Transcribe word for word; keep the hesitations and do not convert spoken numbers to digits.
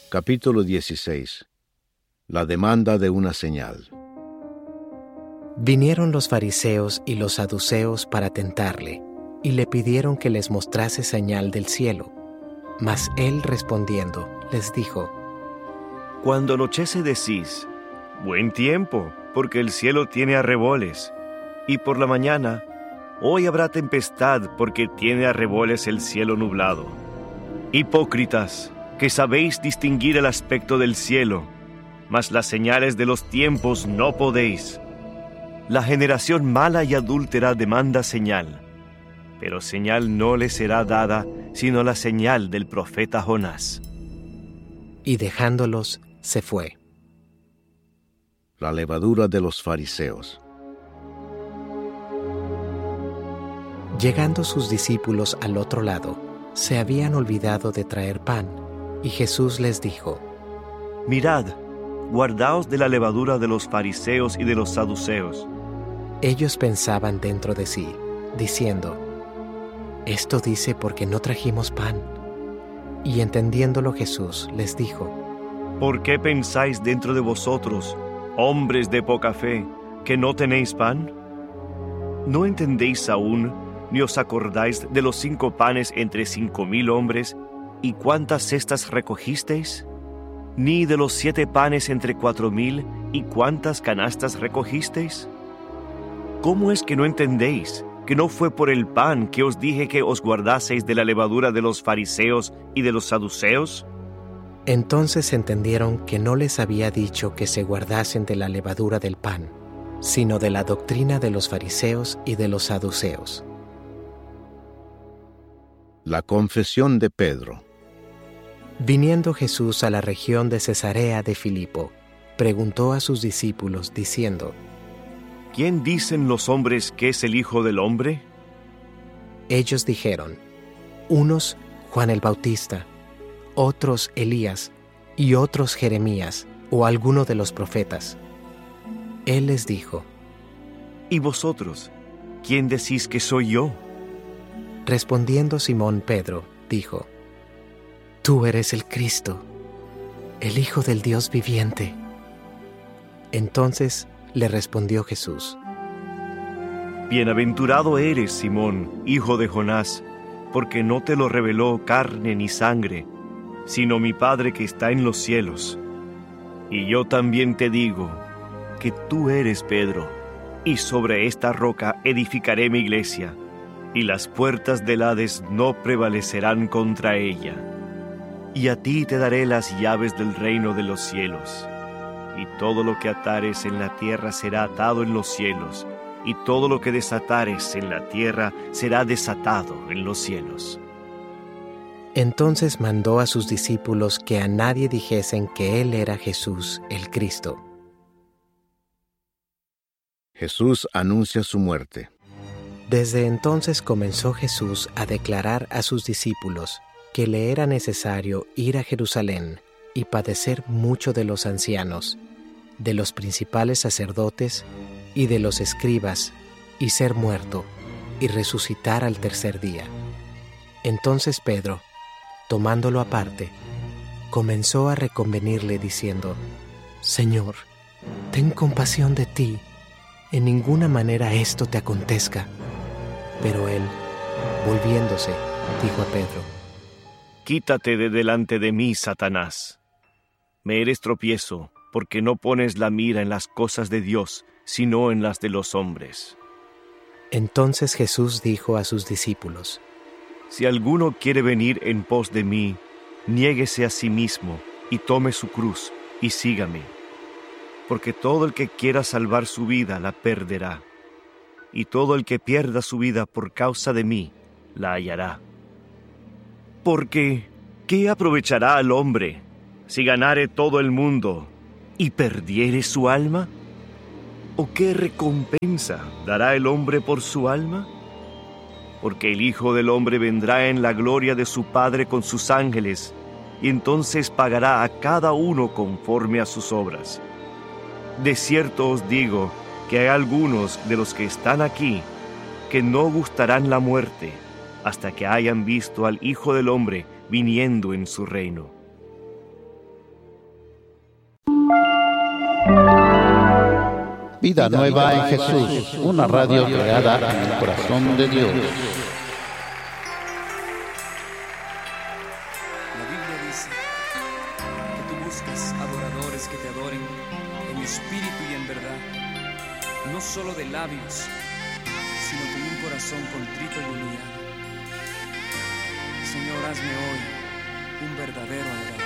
Capítulo dieciséis. La demanda de una señal. Vinieron los fariseos y los saduceos para tentarle, y le pidieron que les mostrase señal del cielo. Mas él respondiendo, les dijo: Cuando anochece decís, buen tiempo, porque el cielo tiene arreboles. Y por la mañana, hoy habrá tempestad, porque tiene arreboles el cielo nublado. Hipócritas, que sabéis distinguir el aspecto del cielo, mas las señales de los tiempos no podéis. La generación mala y adúltera demanda señal, pero señal no le será dada, sino la señal del profeta Jonás. Y dejándolos, se fue. La levadura de los fariseos. Llegando sus discípulos al otro lado, se habían olvidado de traer pan, y Jesús les dijo: Mirad, guardaos de la levadura de los fariseos y de los saduceos. Ellos pensaban dentro de sí, diciendo: Esto dice porque no trajimos pan. Y entendiéndolo Jesús les dijo: ¿Por qué pensáis dentro de vosotros, hombres de poca fe, que no tenéis pan? ¿No entendéis aún, ni os acordáis de los cinco panes entre cinco mil hombres, y cuántas cestas recogisteis? ¿Ni de los siete panes entre cuatro mil, y cuántas canastas recogisteis? ¿Cómo es que no entendéis que no fue por el pan que os dije que os guardaseis de la levadura de los fariseos y de los saduceos? Entonces entendieron que no les había dicho que se guardasen de la levadura del pan, sino de la doctrina de los fariseos y de los saduceos. La confesión de Pedro. Viniendo Jesús a la región de Cesarea de Filipo, preguntó a sus discípulos, diciendo: ¿Quién dicen los hombres que es el Hijo del Hombre? Ellos dijeron: unos Juan el Bautista, otros Elías, y otros Jeremías, o alguno de los profetas. Él les dijo: ¿Y vosotros, quién decís que soy yo? Respondiendo Simón Pedro, dijo: Tú eres el Cristo, el Hijo del Dios viviente. Entonces le respondió Jesús: Bienaventurado eres, Simón, hijo de Jonás, porque no te lo reveló carne ni sangre, sino mi Padre que está en los cielos. Y yo también te digo que tú eres Pedro, y sobre esta roca edificaré mi iglesia, y las puertas del Hades no prevalecerán contra ella. Y a ti te daré las llaves del reino de los cielos. Y todo lo que atares en la tierra será atado en los cielos, y todo lo que desatares en la tierra será desatado en los cielos. Entonces mandó a sus discípulos que a nadie dijesen que él era Jesús el Cristo. Jesús anuncia su muerte. Desde entonces comenzó Jesús a declarar a sus discípulos que le era necesario ir a Jerusalén y padecer mucho de los ancianos, de los principales sacerdotes y de los escribas, y ser muerto, y resucitar al tercer día. Entonces Pedro, tomándolo aparte, comenzó a reconvenirle diciendo: Señor, ten compasión de ti, en ninguna manera esto te acontezca. Pero él, volviéndose, dijo a Pedro: Quítate de delante de mí, Satanás. Me eres tropiezo, porque no pones la mira en las cosas de Dios, sino en las de los hombres. Entonces Jesús dijo a sus discípulos: Si alguno quiere venir en pos de mí, niéguese a sí mismo, y tome su cruz, y sígame. Porque todo el que quiera salvar su vida la perderá, y todo el que pierda su vida por causa de mí la hallará. Porque, ¿qué aprovechará al hombre si ganare todo el mundo y perdiere su alma? ¿O qué recompensa dará el hombre por su alma? Porque el Hijo del Hombre vendrá en la gloria de su Padre con sus ángeles, y entonces pagará a cada uno conforme a sus obras. De cierto os digo que hay algunos de los que están aquí que no gustarán la muerte hasta que hayan visto al Hijo del Hombre viniendo en su reino. Vida Nueva en Jesús, una radio creada en el corazón de Dios. La Biblia dice que tú buscas adoradores que te adoren en espíritu y en verdad, no solo de labios, sino con un corazón contrito y humillado. Señor, hazme hoy un verdadero adorador.